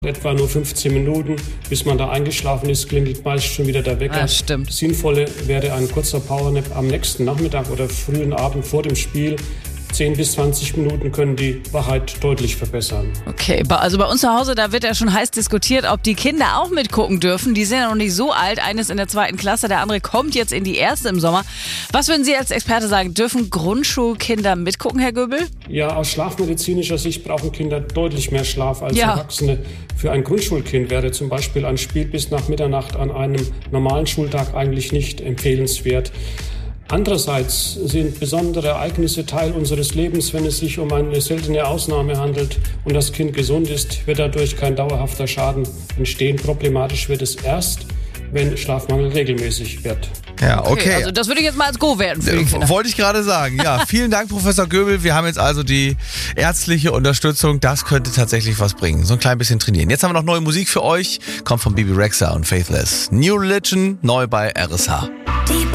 Etwa nur 15 Minuten, bis man da eingeschlafen ist, klingelt meist schon wieder der Wecker. Ja, stimmt. Sinnvolle wäre ein kurzer Powernap am nächsten Nachmittag oder frühen Abend vor dem Spiel. 10 bis 20 Minuten können die Wachheit deutlich verbessern. Okay, also bei uns zu Hause, da wird ja schon heiß diskutiert, ob die Kinder auch mitgucken dürfen. Die sind ja noch nicht so alt. Eines in der 2. Klasse, der andere kommt jetzt in die 1. im Sommer. Was würden Sie als Experte sagen? Dürfen Grundschulkinder mitgucken, Herr Göbel? Ja, aus schlafmedizinischer Sicht brauchen Kinder deutlich mehr Schlaf als Erwachsene. Für ein Grundschulkind wäre zum Beispiel ein Spiel bis nach Mitternacht an einem normalen Schultag eigentlich nicht empfehlenswert. Andererseits sind besondere Ereignisse Teil unseres Lebens. Wenn es sich um eine seltene Ausnahme handelt und das Kind gesund ist, wird dadurch kein dauerhafter Schaden entstehen. Problematisch wird es erst, wenn Schlafmangel regelmäßig wird. Ja, okay. Also das würde ich jetzt mal als Go werten für die Kinder. Wollte ich gerade sagen. Ja, vielen Dank, Professor Göbel. Wir haben jetzt also die ärztliche Unterstützung. Das könnte tatsächlich was bringen. So ein klein bisschen trainieren. Jetzt haben wir noch neue Musik für euch. Kommt von Bebe Rexha und Faithless. New Religion, neu bei RSH.